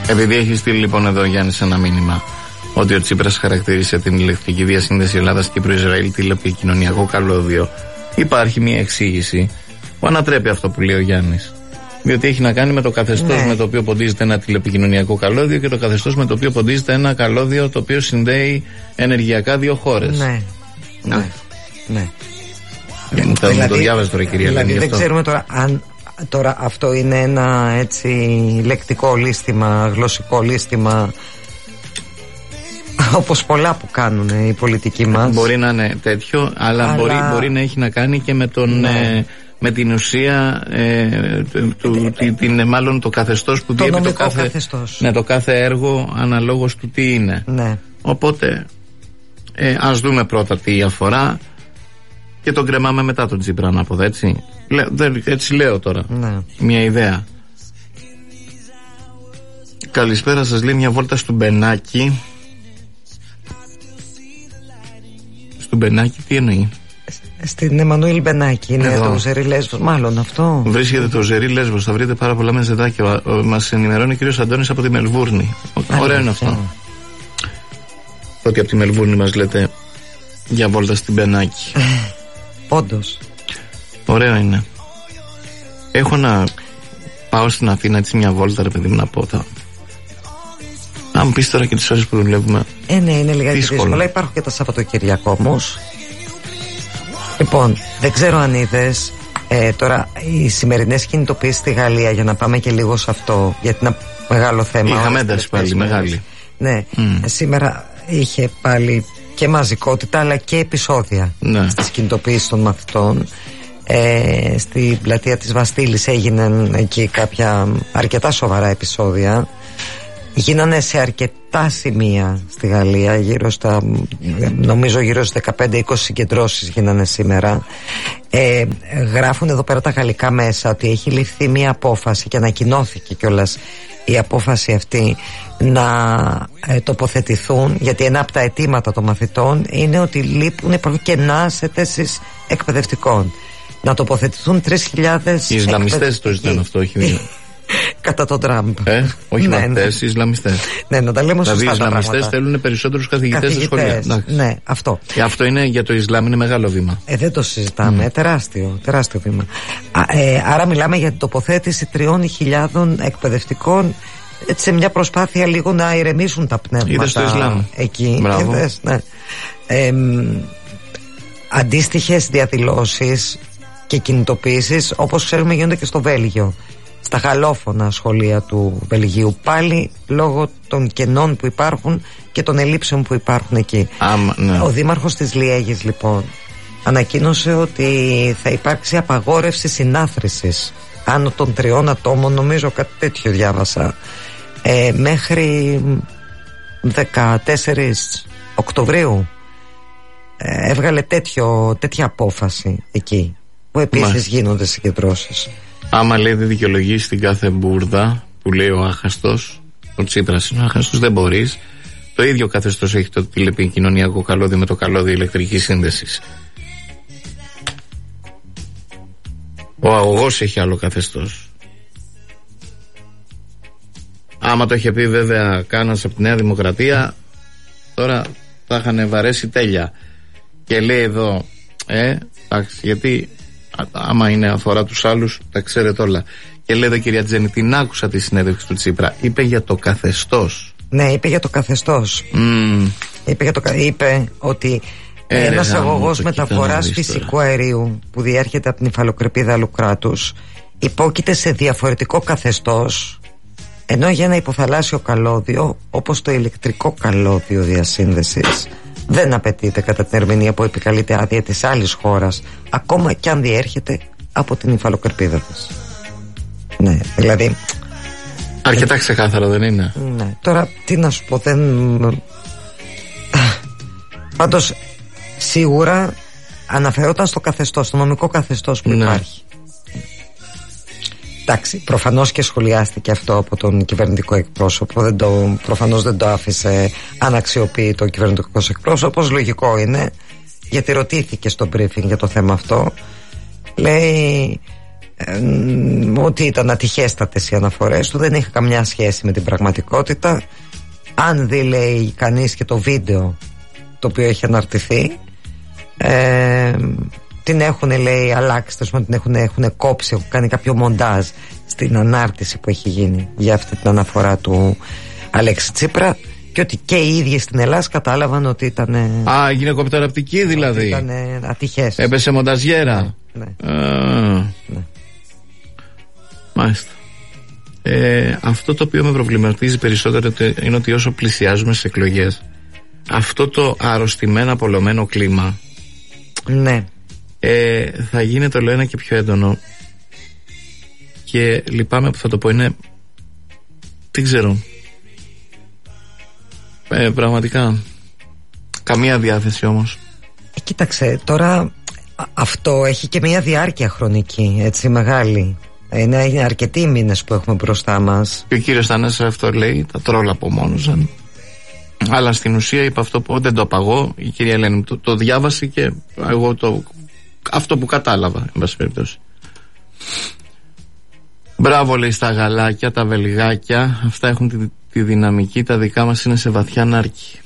Επειδή έχει στείλει λοιπόν εδώ, Γιάννης, ένα μήνυμα ότι ο Τσίπρας χαρακτήρισε την ηλεκτρική διασύνδεση Ελλάδας-Κύπρου-Ισραήλ τηλεπικοινωνιακό καλώδιο, υπάρχει μια εξήγηση που ανατρέπει αυτό που λέει ο Γιάννης. Διότι έχει να κάνει με το καθεστώς με το οποίο ποντίζεται ένα τηλεπικοινωνιακό καλώδιο και το καθεστώς με το οποίο ποντίζεται ένα καλώδιο το οποίο συνδέει ενεργειακά δύο χώρες. Ναι. Δηλαδή, το διάβαζε τώρα, κυρία Λένη. Δηλαδή δεν ξέρουμε τώρα αν τώρα αυτό είναι ένα έτσι λεκτικό λίστημα, γλωσσικό λίστημα, όπως πολλά που κάνουν οι πολιτικοί μας. Μπορεί να είναι τέτοιο, αλλά μπορεί να έχει να κάνει και με τον... με την ουσία μάλλον το καθεστώς που διέπει το κάθε έργο αναλόγως του τι είναι. Ναι. Οπότε ας δούμε πρώτα τι αφορά και τον κρεμάμε μετά τον Τσίπρα, ανάποδα, έτσι. Έτσι λέω τώρα. Ναι. Μια ιδέα. Καλησπέρα σας, λέει, μια βόλτα στο Μπενάκι. Στο Μπενάκι τι εννοεί? Στην Εμμανουήλ Μπενάκη, είναι το Ζερί Λέσβος, μάλλον αυτό. Βρίσκεται το Ζερί Λέσβος, θα βρείτε πάρα πολλά μεζεδάκια. Μας ενημερώνει ο κύριος Αντώνης από τη Μελβούρνη. Ωραίο είναι αυτό. Ότι από τη Μελβούρνη μας λέτε για βόλτα στην Μπενάκη. Όντως. Ωραίο είναι. Έχω να πάω στην Αθήνα έτσι μια βόλτα, ρε παιδί μου, να πω. Αν μου πεις τώρα και τις ώρες που δουλεύουμε. Ναι, είναι λιγάκι δύσκολα. Υπάρχουν και τα Σαββατοκυριακό όμως. Λοιπόν, δεν ξέρω αν είδες τώρα οι σημερινές κινητοποιήσεις στη Γαλλία, για να πάμε και λίγο σε αυτό, γιατί είναι ένα μεγάλο θέμα. Είχαμε ένταση πάλι μεγάλη. Ναι, σήμερα είχε πάλι και μαζικότητα αλλά και επεισόδια στις κινητοποιήσεις των μαθητών. Στην πλατεία της Βαστίλης έγιναν εκεί κάποια αρκετά σοβαρά επεισόδια. Γίνανε σε αρκετά σημεία στη Γαλλία, νομίζω γύρω στις 15-20 συγκεντρώσεις γίνανε σήμερα. Γράφουν εδώ πέρα τα γαλλικά μέσα ότι έχει ληφθεί μια απόφαση και ανακοινώθηκε κιόλας η απόφαση αυτή να τοποθετηθούν, γιατί ένα από τα αιτήματα των μαθητών είναι ότι υπάρχουν κενά σε θέσεις εκπαιδευτικών. Να τοποθετηθούν 3.000 Οι Ισλαμιστές το ζητάνε αυτό, όχι δύο. Κατά τον Τραμπ. Όχι μαθητές, οι Ισλαμιστές. Ναι, να τα λέμε σωστά. Δηλαδή οι Ισλαμιστές θέλουν περισσότερους καθηγητές στα σχολεία. Ναι, αυτό. Αυτό είναι για το Ισλάμ, είναι μεγάλο βήμα. Δεν το συζητάμε. Τεράστιο βήμα. Άρα μιλάμε για την τοποθέτηση 3.000 εκπαιδευτικών, σε μια προσπάθεια λίγο να ηρεμήσουν τα πνεύματα. Είδες το Ισλάμ. Εκεί. Είδες, ναι. Αντίστοιχες διαδηλώσεις και κινητοποιήσεις, όπως ξέρουμε, γίνονται και στο Βέλγιο, στα γαλλόφωνα σχολεία του Βελγίου, πάλι λόγω των κενών που υπάρχουν και των ελλείψεων που υπάρχουν εκεί. Ναι. Ο δήμαρχος της Λιέγης λοιπόν ανακοίνωσε ότι θα υπάρξει απαγόρευση συνάθρησης άνω των 3 ατόμων, νομίζω κάτι τέτοιο διάβασα, μέχρι 14 Οκτωβρίου. Έβγαλε τέτοια απόφαση εκεί, που επίσης γίνονται συγκεντρώσεις. Άμα λέει δεν δικαιολογήσει την κάθε μπουρδα που λέει ο άχαστος, ο Τσίπρας είναι ο άχαστος, δεν μπορείς. Το ίδιο καθεστώς έχει το τηλεπικοινωνιακό καλώδιο με το καλώδιο ηλεκτρικής σύνδεσης. Ο αγωγός έχει άλλο καθεστώς. Άμα το είχε πει βέβαια κάνας από τη Νέα Δημοκρατία, τώρα θα είχαν βαρέσει τέλεια. Και λέει εδώ, εντάξει, γιατί άμα είναι αφορά τους άλλους τα ξέρετε όλα. Και λέει εδώ, κυρία Τζέννη, την άκουσα τη συνέντευξη του Τσίπρα, είπε για το καθεστώς. Ναι, είπε για το καθεστώς. Είπε ότι ένας αγωγός μεταφοράς φυσικού αερίου που διέρχεται από την υφαλοκρηπίδα άλλου κράτους υπόκειται σε διαφορετικό καθεστώς, ενώ για ένα υποθαλάσσιο καλώδιο, όπως το ηλεκτρικό καλώδιο διασύνδεσης, δεν απαιτείται κατά την ερμηνεία που επικαλείται άδεια της άλλης χώρας, ακόμα κι αν διέρχεται από την υφαλοκρηπίδα της. Ναι, δηλαδή αρκετά ξεκάθαρο, δεν είναι? Ναι, τώρα τι να σου πω, πάντως σίγουρα αναφερόταν στο καθεστώς, στο νομικό καθεστώς που υπάρχει. Εντάξει, προφανώς και σχολιάστηκε αυτό από τον κυβερνητικό εκπρόσωπο, προφανώς δεν το άφησε αναξιοποιητό ο κυβερνητικός εκπρόσωπος, λογικό είναι, γιατί ρωτήθηκε στο briefing για το θέμα αυτό. Λέει, ότι ήταν ατυχέστατες οι αναφορές του, δεν είχε καμιά σχέση με την πραγματικότητα. Αν δει, λέει κανείς, και το βίντεο το οποίο έχει αναρτηθεί, την έχουν, λέει, αλλάξει, την έχουν κόψει, έχουν κάνει κάποιο μοντάζ στην ανάρτηση που έχει γίνει για αυτή την αναφορά του Αλέξη Τσίπρα, και ότι και οι ίδιοι στην Ελλάδα κατάλαβαν ότι ήταν. Έγινε κοπτεραπτική δηλαδή. Ήταν ατυχές. Έπεσε μονταζιέρα. Ναι. Ναι. Μάλιστα. Αυτό το οποίο με προβληματίζει περισσότερο είναι ότι όσο πλησιάζουμε στις εκλογές, αυτό το αρρωστημένο, απολωμένο κλίμα, ναι, θα γίνεται όλο ένα και πιο έντονο. Και λυπάμαι που θα το πω, είναι, δεν ξέρω, πραγματικά καμία διάθεση όμως. Τώρα αυτό έχει και μια διάρκεια χρονική, έτσι, μεγάλη. Είναι αρκετοί μήνες που έχουμε μπροστά μας. Και ο κύριος Θανάσης αυτό λέει, τα τρόλα απομόνωσαν. Αλλά στην ουσία είπε αυτό που δεν το απαγώ. Η κυρία Ελένη το διάβασε και εγώ αυτό που κατάλαβα, εν πάση περιπτώσει. Μπράβο, λέει, στα γαλάκια, τα βελγάκια. Αυτά έχουν τη δυναμική, τα δικά μας είναι σε βαθιά νάρκη.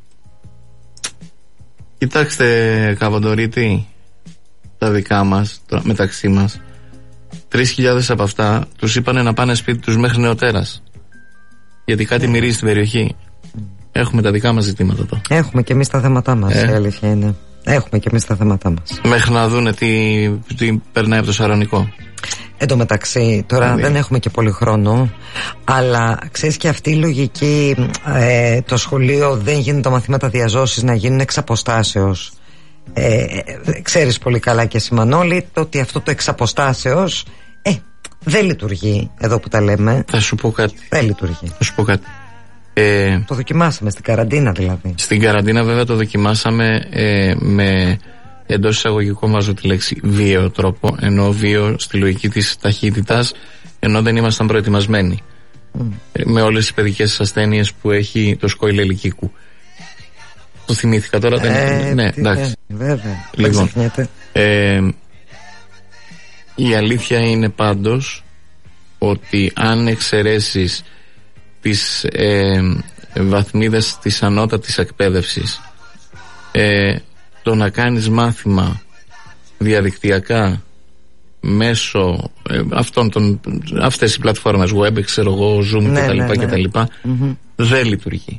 Κοιτάξτε, Καβαντορίτη, τα δικά μας, μεταξύ μας, 3.000 από αυτά τους είπανε να πάνε σπίτι τους μέχρι νεοτέρας, γιατί κάτι μυρίζει στην περιοχή. Έχουμε τα δικά μας ζητήματα εδώ. Έχουμε και εμείς τα θέματά μας, η αλήθεια είναι. Έχουμε και εμείς τα θέματά μας. Μέχρι να δούνε τι περνάει από το Σαρονικό. Εν τω μεταξύ, τώρα δεν έχουμε και πολύ χρόνο, αλλά ξέρεις, και αυτή η λογική, το σχολείο δεν γίνουν τα μαθήματα διαζώσης, να γίνουν εξ αποστάσεως. Ξέρεις πολύ καλά και εσύ, Μανώλη, ότι αυτό το εξ αποστάσεως δεν λειτουργεί εδώ που τα λέμε. Θα σου πω κάτι. Δεν λειτουργεί. Θα σου πω κάτι. Το δοκιμάσαμε στην καραντίνα δηλαδή. Στην καραντίνα βέβαια το δοκιμάσαμε με, εντός εισαγωγικών βάζω τη λέξη, βίαιο τρόπο, ενώ βίαιο στη λογική της ταχύτητας, ενώ δεν ήμασταν προετοιμασμένοι με όλες τις παιδικές ασθένειες που έχει το σκόιλ ελικίκου. Το θυμήθηκα τώρα. Ναι, εντάξει. Βέβαια. Λοιπόν, η αλήθεια είναι πάντως ότι αν εξαιρέσεις τις βαθμίδες της ανώτατης εκπαίδευσης, το να κάνεις μάθημα διαδικτυακά μέσω αυτές οι πλατφόρμες web, ξέρω εγώ, Zoom κτλ. Δεν λειτουργεί.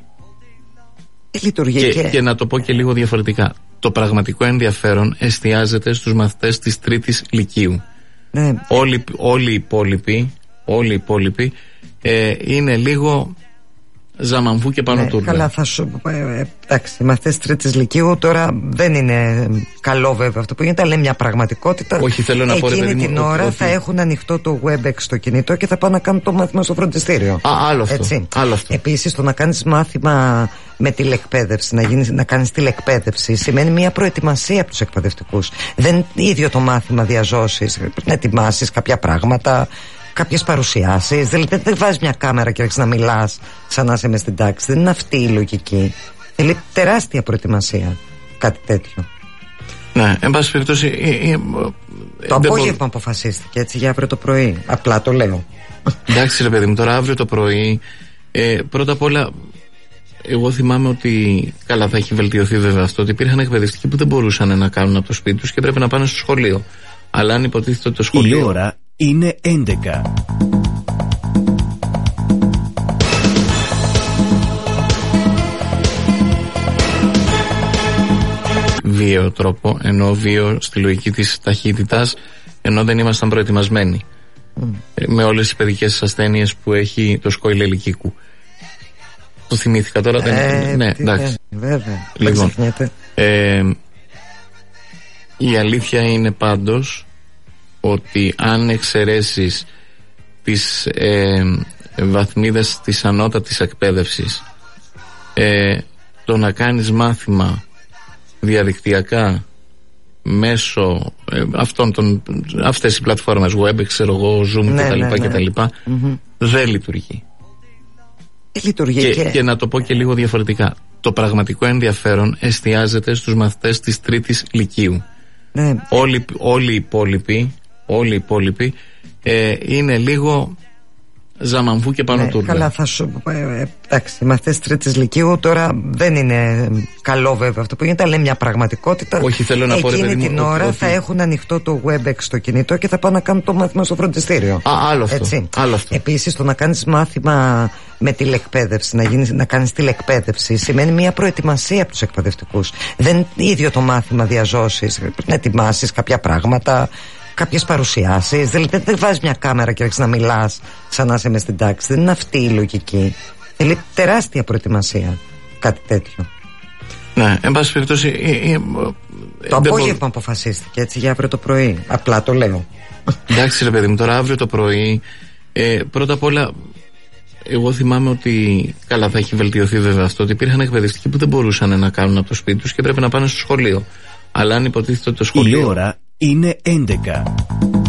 Και να το πω και λίγο διαφορετικά, το πραγματικό ενδιαφέρον εστιάζεται στους μαθητές της τρίτης λυκείου. Όλοι οι υπόλοιποι είναι λίγο ζαμαμφού και πάνω τούρλα. Καλά, θα σου εντάξει, οι μαθητές τρίτης λυκείου τώρα δεν είναι καλό βέβαια αυτό που γίνεται, αλλά είναι μια πραγματικότητα. Όχι, θέλω να πω, ρε παιδί μου, εκείνη την ώρα θα έχουν ανοιχτό το WebEx στο κινητό και θα πάνε να κάνουν το μάθημα στο φροντιστήριο. Άλλο αυτό. Επίσης, το να κάνεις μάθημα με τηλεκπαίδευση, να κάνεις τηλεκπαίδευση, σημαίνει μια προετοιμασία από τους εκπαιδευτικούς. Δεν είναι ίδιο το μάθημα διαζώσης. Πρέπει να ετοιμάσεις κάποια πράγματα, κάποιες παρουσιάσεις. Δηλαδή δεν βάζεις μια κάμερα και αρχίσεις να μιλάς σαν να είσαι μες στην τάξη. Δεν είναι αυτή η λογική. Θέλει τεράστια προετοιμασία κάτι τέτοιο. Ναι, εν πάση περιπτώσει. Το απόγευμα αποφασίστηκε έτσι για αύριο το πρωί. Απλά το λέω. Εντάξει, ρε παιδί μου, τώρα αύριο το πρωί. Πρώτα απ' όλα, εγώ θυμάμαι ότι. Καλά, θα έχει βελτιωθεί βέβαια αυτό. Ότι υπήρχαν εκπαιδευτικοί που δεν μπορούσαν να κάνουν από το σπίτι τους και πρέπει να πάνε στο σχολείο. Αλλά αν υποτίθεται ότι το σχολείο. Η ώρα είναι 11. Βίαιο τρόπο, ενώ βίαιο στη λογική της ταχύτητας, ενώ δεν ήμασταν προετοιμασμένοι με όλες τις παιδικές ασθένειες που έχει το σκόιλ ελικίκου. Το θυμήθηκα τώρα. Ναι, εντάξει. Βέβαια. Λοιπόν, η αλήθεια είναι πάντως ότι αν εξαιρέσεις τις βαθμίδες της ανώτατης εκπαίδευσης, το να κάνεις μάθημα διαδικτυακά μέσω αυτές οι πλατφόρμες web, ξέρω εγώ, Zoom κτλ. Δεν λειτουργεί. Και να το πω και λίγο διαφορετικά, το πραγματικό ενδιαφέρον εστιάζεται στους μαθητές της τρίτης λυκείου. Όλοι οι υπόλοιποι είναι λίγο ζαμαμφού και πάνω τούρλα. Καλά, θα σου εντάξει, οι μαθητές τρίτης λυκείου τώρα δεν είναι καλό βέβαια αυτό που γίνεται, αλλά είναι μια πραγματικότητα. Όχι, θέλω να πω, ρε παιδί μου, εκείνη την ώρα θα έχουν ανοιχτό το WebEx στο κινητό και θα πάνε να κάνουν το μάθημα στο φροντιστήριο. Άλλο αυτό. Επίσης, το να κάνεις μάθημα με τηλεκπαίδευση, να κάνεις τηλεκπαίδευση, σημαίνει μια προετοιμασία από τους εκπαιδευτικούς. Δεν είναι ίδιο το μάθημα διαζώσεις. Πρέπει να ετοιμάσεις κάποια πράγματα, κάποιες παρουσιάσεις. Δηλαδή δεν βάζεις μια κάμερα και άρχισεις να μιλάς σαν να είσαι μες στην τάξη. Δεν είναι αυτή η λογική. Θέλει τεράστια προετοιμασία κάτι τέτοιο. Ναι, εν πάση περιπτώσει. Το απόγευμα αποφασίστηκε έτσι για αύριο το πρωί. Απλά το λέω. Εντάξει, ρε παιδί μου, τώρα αύριο το πρωί. Πρώτα απ' όλα, εγώ θυμάμαι ότι. Καλά, θα έχει βελτιωθεί βέβαια αυτό. Ότι υπήρχαν εκπαιδευτικοί που δεν μπορούσαν να κάνουν από το σπίτι τους και έπρεπε να πάνε στο σχολείο. Αλλά αν υποτίθεται ότι το σχολείο. Η ώρα είναι 11.